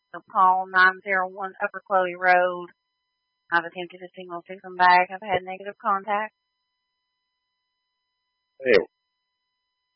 So Paul, 901 Upper Chloe Road. I've attempted to signal to come back. I've had negative contact. Hey,